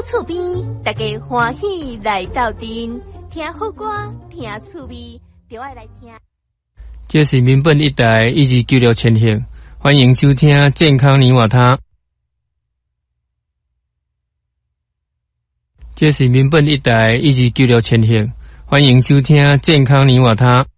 厝边，大家欢喜来斗阵，听好歌，听趣味，就爱来听。 这是民本一台1296千赫，欢迎收听健康泥瓦塔。这是民本一台1296千赫，欢迎收听健康泥瓦塔。